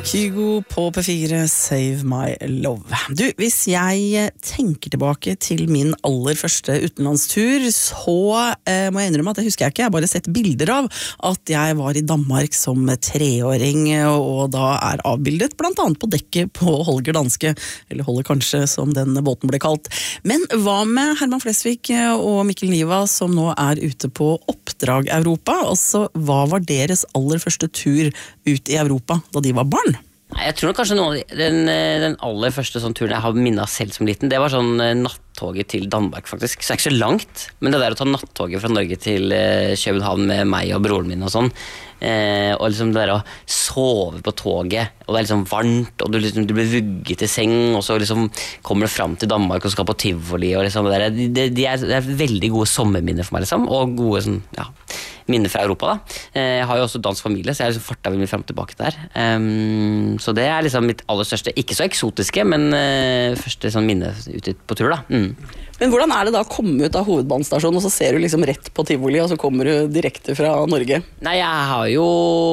Kygo på P4, Save My Love. Du, hvis jeg tenker tilbake til min aller første utenlandstur, så må jeg innrømme at det husker jeg ikke. Jeg har bare sett bilder av at jeg var i Danmark som 3-åring, og da er avbildet blant annet på dekket på Holger Danske, eller Holger kanskje, som den båten ble kalt. Men hva med Herman Flesvig og Mikkel Niva, som nå er ute på oppdrag Europa? Altså, hva var deres aller første tur ut i Europa da de var barn? Jeg tror kanskje den aller første sånn turen jeg har minnet selv som liten, det var sånn nattoget til Danmark faktisk, så det er ikke så langt, men det der å ta nattoget fra Norge til København med meg og broren min og sånn, og liksom det der å sove på toget, og det er liksom varmt, og du blir vugget i seng, og så liksom kommer du frem til Danmark og skal på Tivoli, og liksom det er veldig gode sommerminner for meg liksom, og gode sånn, ja, minner fra Europa da. Jeg har jo også dansk familie, så jeg har liksom fartet veldig frem tilbake der. Så det er liksom mitt aller største, ikke så eksotiske, men første sånn minne ute på tur da. Men hvordan er det da å komme ut av hovedbanestasjonen, og så ser du liksom rett på Tivoli, og så kommer du direkte fra Norge? Nei, jeg har jo,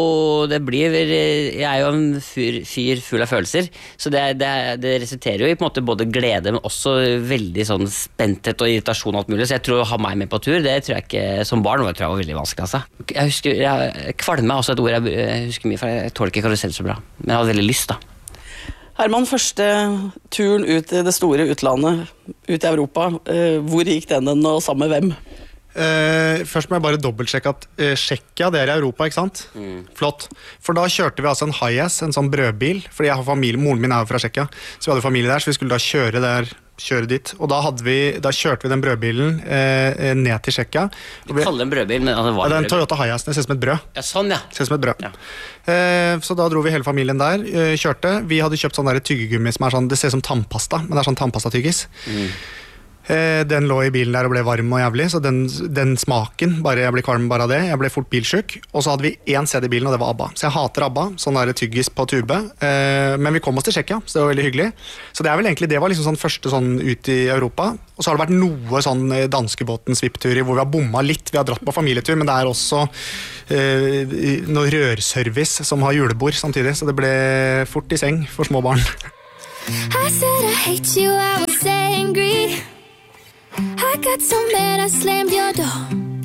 jeg er jo en fyr full av følelser, så det resulterer jo i på en måte både glede, men også veldig sånn spenthet og irritasjon og alt mulig, så jeg tror å ha meg med på tur, det tror jeg ikke som barn, og det tror jeg var veldig vanskelig altså. Jeg husker, kvalme er også et ord jeg husker mye, for jeg tåler ikke karusell så bra, men jeg hadde veldig lyst da. Herman, første turen ut i det store utlandet, ut i Europa, hvor gikk den og sammen med hvem? Først må jeg bare dobbeltsjekke at Tsjekkia, det er i Europa, ikke sant? Flott. For da kjørte vi altså en Hiace, en sånn brødbil, fordi jeg har familie, moren min er jo fra Tsjekkia, så vi hadde familie der, så vi skulle da kjøre dit, og da kjørte vi den brødbilen ned til Tsjekkia. Du kaller det en brødbil, men det var en Toyota Hiace, det ser ut som et brød. Ja, sånn ja. Det ser ut som et brød. Ja. Så da dro vi hele familien der, kjørte. Vi hadde kjøpt sånn der tyggegummi som er sånn, det ser ut som tannpasta, men det er sånn tannpasta-tyggis. Den lå i bilen der og ble varm og jævlig, så den smaken, jeg ble kvalm bare av det, jeg ble fort bilsjuk, og så hadde vi en CD i bilen, og det var ABBA. Så jeg hater ABBA, sånn der tyggis på tube, men vi kom oss til Tsjekkia, så det var veldig hyggelig. Så det er vel egentlig, det var liksom sånn første sånn ut i Europa, og så har det vært noe sånn danskebåtens vippturer, hvor vi har bommet litt, vi har dratt på familietur, men det er også noe rørservice som har julebord samtidig, så det ble fort i seng for små barn. I said I hate you, I was angry I got so mad I slammed your door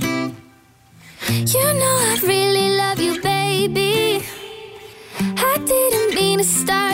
You know I really love you, baby I didn't mean to start